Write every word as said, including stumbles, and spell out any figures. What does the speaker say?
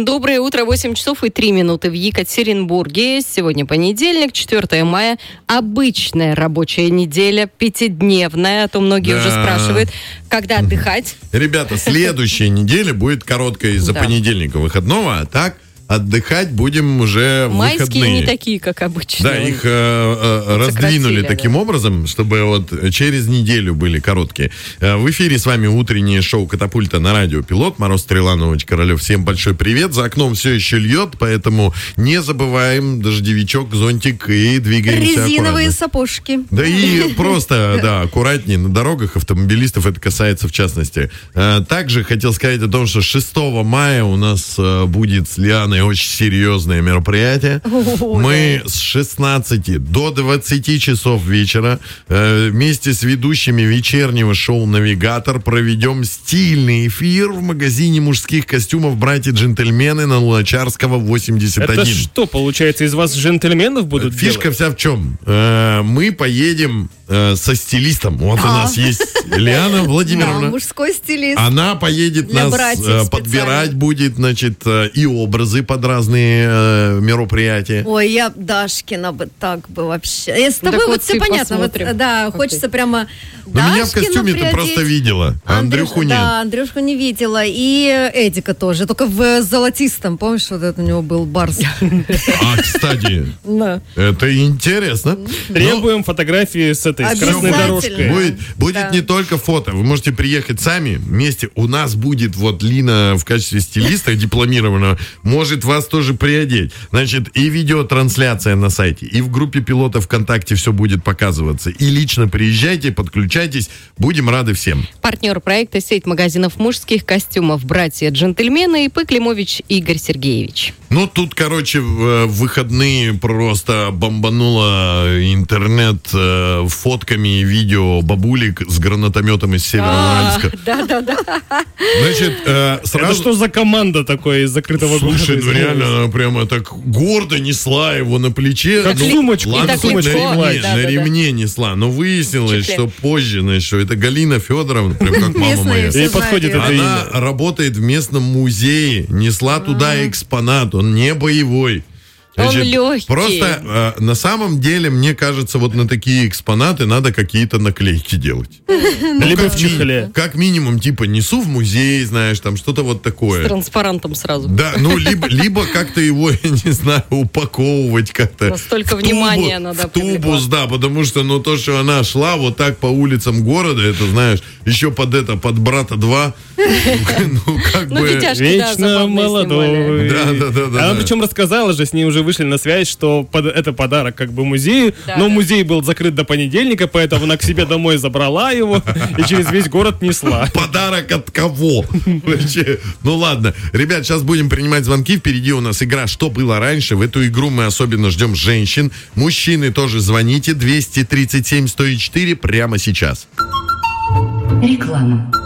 Доброе утро, восемь часов и три минуты в Екатеринбурге. Сегодня понедельник, четвёртое мая. Обычная рабочая неделя, пятидневная. А то многие да. уже спрашивают, когда отдыхать. Ребята, следующая неделя будет короткая из-за да. понедельника выходного, а так... Отдыхать будем уже в Майские выходные. Майские не такие, как обычно. Да, их э, э, раздвинули таким да. образом, чтобы вот через неделю были короткие. Э, в эфире с вами утреннее шоу «Катапульта» на радио «Пилот». Мороз, Стрела, Новыч, Королев. Всем большой привет. За окном все еще льет, поэтому не забываем дождевичок, зонтик и двигаемся резиновые аккуратно. Сапожки. Да и просто, да, аккуратнее на дорогах, автомобилистов это касается в частности. Э, также хотел сказать о том, что шестого мая у нас э, будет с Лианой очень серьезное мероприятие. О, Мы да. с шестнадцати до двадцати часов вечера э, вместе с ведущими вечернего шоу «Навигатор» проведем стильный эфир в магазине мужских костюмов «Братья-джентльмены» на Луначарского, восемьдесят один. Это что, получается, из вас джентльменов будут Фишка делать? вся в чем? Э, мы поедем э, со стилистом. Вот а. у нас есть Лиана Владимировна. Да, мужской стилист. Она поедет Для нас э, подбирать будет, значит, э, и образы под разные э, мероприятия. Ой, я Дашкина бы так бы вообще. Я с тобой так вот вот все понятно. Вот, да, как хочется ты. прямо Но Дашкину меня в костюме приодеть. ты просто видела. А Андрюху Андрюш, нет. Да, Андрюшку не видела. И Эдика тоже. Только в золотистом. Помнишь, вот это у него был барс? А, кстати, это интересно. Требуем фотографии с этой с красной дорожкой. Будет, будет не только фото. Вы можете приехать сами вместе. У нас будет вот Лина в качестве стилиста дипломированного. Может вас тоже приодеть. Значит, и видеотрансляция на сайте, и в группе Пилота ВКонтакте все будет показываться. И лично приезжайте, подключайтесь. Будем рады всем. Партнер проекта — сеть магазинов мужских костюмов «Братья-джентльмены» и П. Климович Игорь Сергеевич. Ну, тут, короче, в выходные просто бомбануло интернет э, фотками и видео бабулек с гранатометом из Североуральска. Да-да-да. Значит, э, сразу... Это что за команда такое из закрытого города? Слушай, ну реально, она прямо так гордо несла его на плече. Как ну, сумочку. Ладно, Так легко. на ремне, Да, на да, ремне несла. Но выяснилось, Чехле. что позже, знаешь, что это Галина Федоровна, прям как мама Местные моя. все Ей знают подходит её. это Она имя. работает в местном музее, несла туда экспонат, он не боевой. Он легкий. Просто э, на самом деле, мне кажется, вот на такие экспонаты надо какие-то наклейки делать. Ну, Либо как в чехле. ми- Как минимум, типа, несу в музей, знаешь, там что-то вот С такое. транспарантом сразу. Да, ну, либо, либо как-то его, я не знаю, упаковывать как-то. Настолько в внимания тубус, надо В тубус, привлекать. да, потому что, ну, то, что она шла вот так по улицам города, это, знаешь, еще под это, под брата два, ну, как Ну, бы... детяшки, да, Вечно забавные молодой. снимали. Да, да, да, да, Она да. причем рассказала же, с ней уже вышли на связь, что под- это подарок как бы музею, Да, но да. музей был закрыт до понедельника, поэтому она к себе домой забрала его и через весь город несла. Подарок от кого? Вообще. Ну ладно. Ребят, сейчас будем принимать звонки. Впереди у нас игра «Что было раньше?». В эту игру мы особенно ждем женщин. Мужчины тоже звоните. двести тридцать семь сто четыре прямо сейчас. Реклама.